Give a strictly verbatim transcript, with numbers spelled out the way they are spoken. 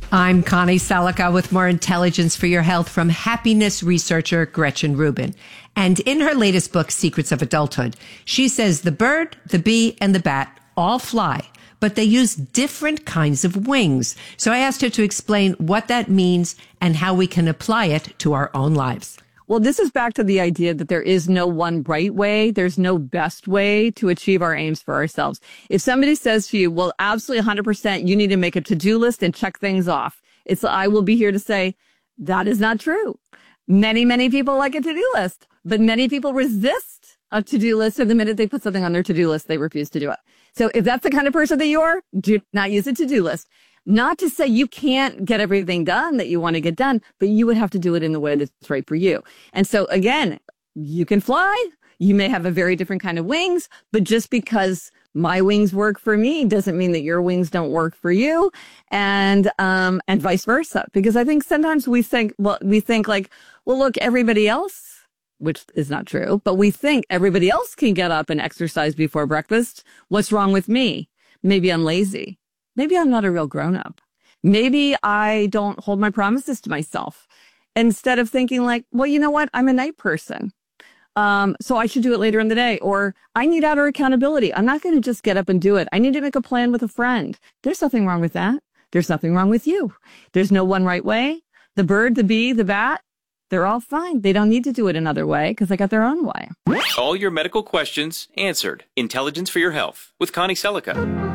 I'm Connie Selica with more intelligence for your health from happiness researcher Gretchen Rubin. And in her latest book, Secrets of Adulthood, she says the bird, the bee, and the bat all fly, but they use different kinds of wings. So I asked her to explain what that means and how we can apply it to our own lives. Well, this is back to the idea that there is no one right way. There's no best way to achieve our aims for ourselves. If somebody says to you, well, absolutely one hundred percent, you need to make a to-do list and check things off. It's, I will be here to say that is not true. Many, many people like a to-do list, but many people resist a to-do list. And the minute they put something on their to-do list, they refuse to do it. So if that's the kind of person that you are, do not use a to-do list. Not to say you can't get everything done that you want to get done, but you would have to do it in the way that's right for you. And so again, you can fly. You may have a very different kind of wings, but just because my wings work for me doesn't mean that your wings don't work for you, and um and vice versa. Because I think sometimes we think, well, we think like, well, look, everybody else, which is not true, but we think everybody else can get up and exercise before breakfast. What's wrong with me? Maybe I'm lazy. Maybe I'm not a real grown-up. Maybe I don't hold my promises to myself. Instead of thinking like, well, you know what? I'm a night person. Um, so I should do it later in the day. Or I need outer accountability. I'm not going to just get up and do it. I need to make a plan with a friend. There's nothing wrong with that. There's nothing wrong with you. There's no one right way. The bird, the bee, the bat, they're all fine. They don't need to do it another way because they got their own way. All your medical questions answered. Intelligence for your health with Connie Selica.